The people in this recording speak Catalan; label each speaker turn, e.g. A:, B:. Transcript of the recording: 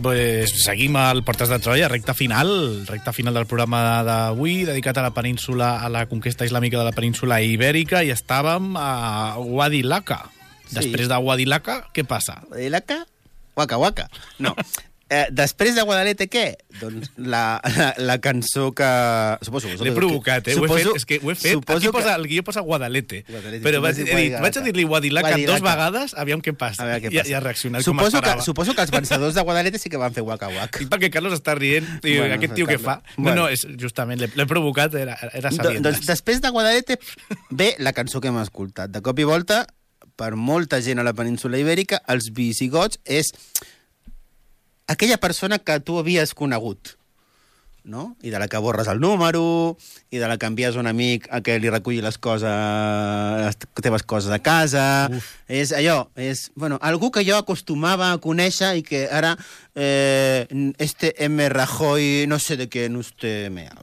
A: Pues seguim al Portes de Troia, recta final del programa d'avui, dedicat a la península, a la conquesta islàmica de la península ibèrica, i estàvem a Wadi Laka.
B: Sí.
A: Després de Wadi Laka, què passa?
B: Wadi Laka? Waka Waka. No. Després de Guadalete, què? Doncs la cançó que... Suposo que...
A: L'he provocat, eh?
B: Suposo,
A: és que ho he fet. Aquí posa, el guió posa Guadalete. Però vaig a dir-li Wadi Laka 2 vegades, aviam què passa. I ha reaccionat com esperava.
B: Suposo que els vencedors de Guadalete sí que van fer Waka Waka.
A: I perquè Carlos està rient, i bueno, aquest tio què fa? No, és justament, l'he provocat, era sabiendas.
B: Doncs després de Guadalete ve la cançó que hem escoltat. De cop i volta, per molta gent a la península ibèrica, els visigots és aquella persona que tu havies conegut, no? I de la que borres el número, i de la que envies un amic a que li reculli les teves coses a casa. Uf. És allò, algú que jo acostumava a conèixer i que ara M. Rajoy no sé de què usted me habla.